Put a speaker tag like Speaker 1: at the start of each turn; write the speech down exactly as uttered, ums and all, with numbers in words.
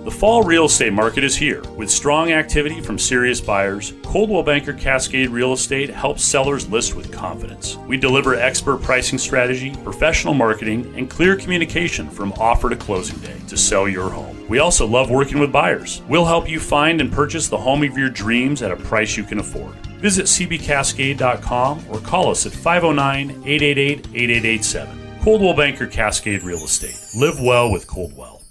Speaker 1: The fall real estate market is here. With strong activity from serious buyers, Coldwell Banker Cascade Real Estate helps sellers list with confidence. We deliver expert pricing strategy, professional marketing, and clear communication from offer to closing day to sell your home. We also love working with buyers. We'll help you find and purchase the home of your dreams at a price you can afford. Visit c b cascade dot com or call us at five oh nine, eight eight eight, eight eight eight seven. Coldwell Banker Cascade Real Estate. Live well with Coldwell.